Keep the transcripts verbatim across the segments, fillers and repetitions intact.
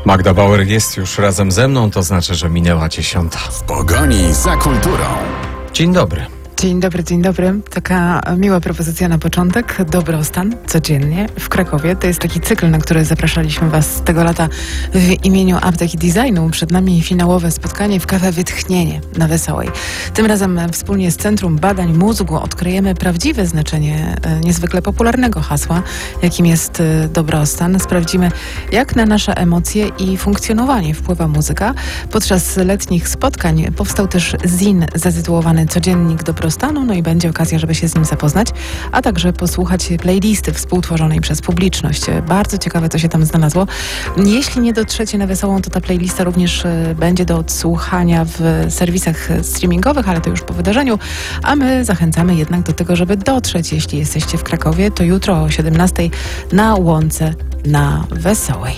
Magda Bauer jest już razem ze mną, to znaczy, że minęła dziesiąta. W pogoni za kulturą. Dzień dobry. Dzień dobry, dzień dobry. Taka miła propozycja na początek. Dobrostan codziennie w Krakowie. To jest taki cykl, na który zapraszaliśmy Was tego lata w imieniu Apteki Designu. Przed nami finałowe spotkanie w Cafe Wytchnienie na Wesołej. Tym razem wspólnie z Centrum Badań Mózgu odkryjemy prawdziwe znaczenie niezwykle popularnego hasła, jakim jest dobrostan. Sprawdzimy, jak na nasze emocje i funkcjonowanie wpływa muzyka. Podczas letnich spotkań powstał też zin zatytułowany Codziennik Dobrostanu. No i będzie okazja, żeby się z nim zapoznać, a także posłuchać playlisty współtworzonej przez publiczność. Bardzo ciekawe, co się tam znalazło. Jeśli nie dotrzecie na Wesołą, to ta playlista również będzie do odsłuchania w serwisach streamingowych, ale to już po wydarzeniu, a my zachęcamy jednak do tego, żeby dotrzeć, jeśli jesteście w Krakowie, to jutro o siedemnastej na Łące na Wesołej.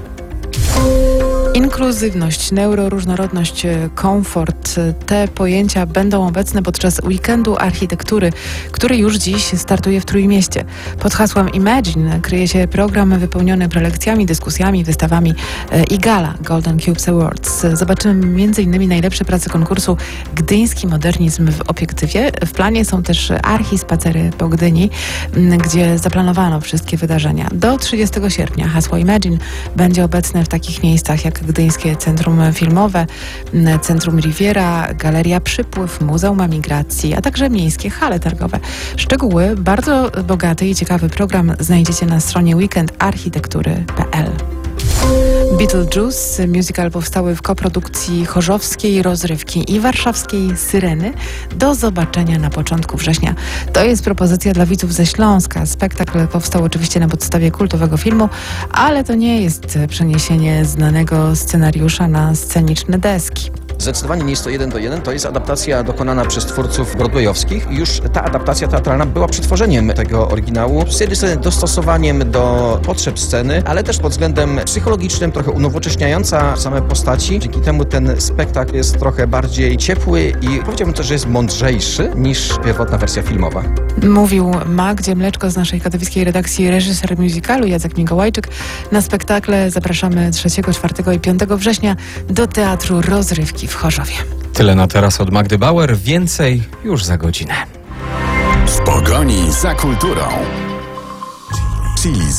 Inkluzywność, neuroróżnorodność, komfort, te pojęcia będą obecne podczas weekendu architektury, który już dziś startuje w Trójmieście. Pod hasłem Imagine kryje się program wypełniony prelekcjami, dyskusjami, wystawami i gala Golden Cubes Awards. Zobaczymy między innymi najlepsze prace konkursu Gdyński Modernizm w obiektywie. W planie są też archispacery po Gdyni, gdzie zaplanowano wszystkie wydarzenia. Do trzydziestego sierpnia hasło Imagine będzie obecne w takich miejscach jak Gdyńskie Centrum Filmowe, Centrum Riviera, Galeria Przypływ, Muzeum Emigracji, a także miejskie hale targowe. Szczegóły, bardzo bogaty i ciekawy program znajdziecie na stronie weekend architektury kropka p l. Beetlejuice, musical powstały w koprodukcji chorzowskiej Rozrywki i warszawskiej Syreny. Do zobaczenia na początku września. To jest propozycja dla widzów ze Śląska. Spektakl powstał oczywiście na podstawie kultowego filmu, ale to nie jest przeniesienie znanego scenariusza na sceniczne deski. Zdecydowanie nie jest to jeden do jeden, to jest adaptacja dokonana przez twórców broadwayowskich. Już ta adaptacja teatralna była przetworzeniem tego oryginału, z jednej strony dostosowaniem do potrzeb sceny, ale też pod względem psychologicznym trochę unowocześniająca same postaci. Dzięki temu ten spektakl jest trochę bardziej ciepły i powiedziałbym też, że jest mądrzejszy niż pierwotna wersja filmowa. Mówił Magdzie Mleczko z naszej katowickiej redakcji, reżyser musicalu Jacek Mikołajczyk. Na spektakle zapraszamy trzeciego, czwartego i piątego września do Teatru Rozrywki w Chorzowie. Tyle na teraz od Magdy Bauer, więcej już za godzinę. W pogoni za kulturą. Chili Z.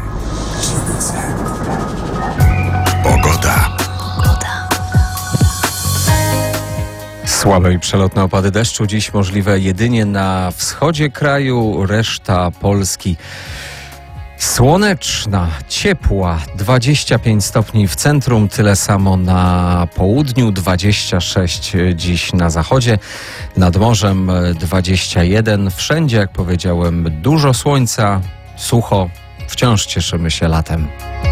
Pogoda. Słabe i przelotne opady deszczu dziś możliwe jedynie na wschodzie kraju, reszta Polski słoneczna, ciepła, dwadzieścia pięć stopni w centrum, tyle samo na południu, dwadzieścia sześć dziś na zachodzie, nad morzem dwadzieścia jeden, wszędzie, jak powiedziałem, dużo słońca, sucho, wciąż cieszymy się latem.